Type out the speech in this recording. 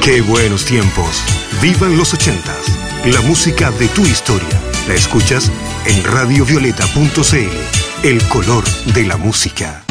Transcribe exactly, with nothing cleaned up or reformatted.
¡Qué buenos tiempos! ¡Vivan los ochentas! La música de tu historia. La escuchas en radio violeta punto c l. El color de la música.